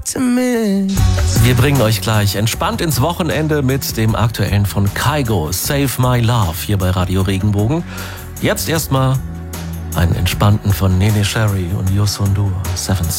to miss. Wir bringen euch gleich entspannt ins Wochenende mit dem aktuellen von Kygo, Save My Love, hier bei Radio Regenbogen. Jetzt erstmal einen entspannten von Nene Cherry und Yosundur, 7